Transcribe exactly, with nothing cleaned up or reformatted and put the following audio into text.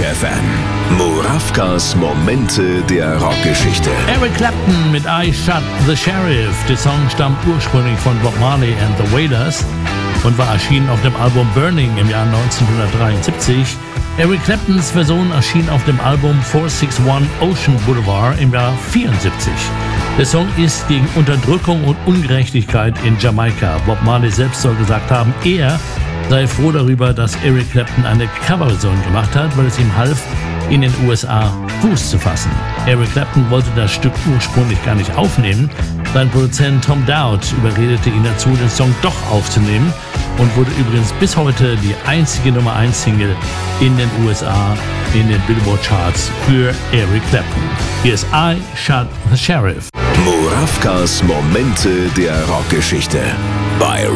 F M. Murawkas Momente der Rockgeschichte. Eric Clapton mit I Shot the Sheriff. Der Song stammt ursprünglich von Bob Marley and the Wailers und war erschienen auf dem Album Burning im Jahr neunzehnhundertdreiundsiebzig. Eric Claptons Version erschien auf dem Album four six one Ocean Boulevard im Jahr vierundsiebzig. Der Song ist gegen Unterdrückung und Ungerechtigkeit in Jamaika. Bob Marley selbst soll gesagt haben, er sei froh darüber, dass Eric Clapton eine Coverversion gemacht hat, weil es ihm half, in den U S A Fuß zu fassen. Eric Clapton wollte das Stück ursprünglich gar nicht aufnehmen. Sein Produzent Tom Dowd überredete ihn dazu, den Song doch aufzunehmen und wurde übrigens bis heute die einzige Nummer eins Single in den U S A in den Billboard Charts für Eric Clapton. Hier ist I Shot the Sheriff. Murawkas Momente der Rockgeschichte bei